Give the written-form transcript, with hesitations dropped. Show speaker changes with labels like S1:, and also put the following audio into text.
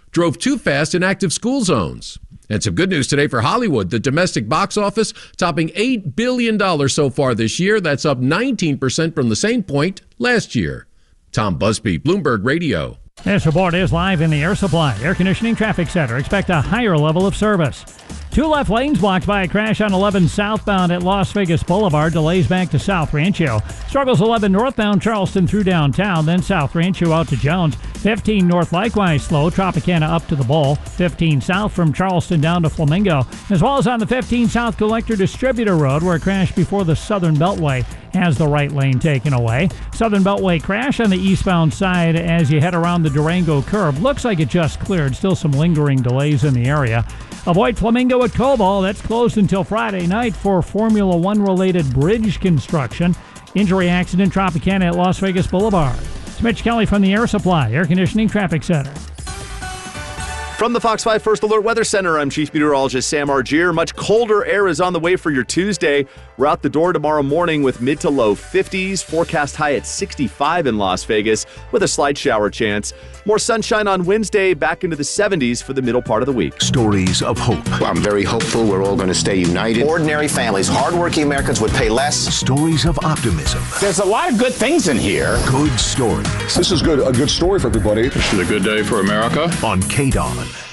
S1: drove too fast in active school zones. And some good news today for Hollywood. The domestic box office topping $8 billion so far this year. That's up 19% from the same point last year. Tom Busby, Bloomberg Radio.
S2: This report is live in the Air Supply Air Conditioning Traffic Center. Expect a higher level of service. 2 left lanes blocked by a crash on 11 southbound at Las Vegas Boulevard. Delays back to South Rancho. Struggles 11 northbound Charleston through downtown, then South Rancho out to Jones. 15 north likewise slow. Tropicana up to the Bowl. 15 south from Charleston down to Flamingo. As well as on the 15 South Collector Distributor Road where a crash before the Southern Beltway has the right lane taken away. Southern Beltway crash on the eastbound side as you head around the Durango curve. Looks like it just cleared. Still some lingering delays in the area. Avoid Flamingo at Cobalt. That's closed until Friday night for Formula One related bridge construction. Injury accident Tropicana at Las Vegas Boulevard. It's Mitch Kelly from the Air Supply Air Conditioning Traffic Center.
S3: From the Fox 5 First Alert Weather Center, I'm Chief Meteorologist Sam Argier. Much colder air is on the way for your Tuesday. We're out the door tomorrow morning with mid to low 50s. Forecast high at 65 in Las Vegas with a slight shower chance. More sunshine on Wednesday, back into the 70s for the middle part of the week.
S4: Stories of hope.
S5: I'm very hopeful we're all going to stay united.
S6: Ordinary families, hardworking Americans would pay less.
S4: Stories of optimism.
S6: There's a lot of good things in here.
S4: Good stories.
S7: This is good. A good story for everybody.
S8: This is a good day for America.
S4: On KDON.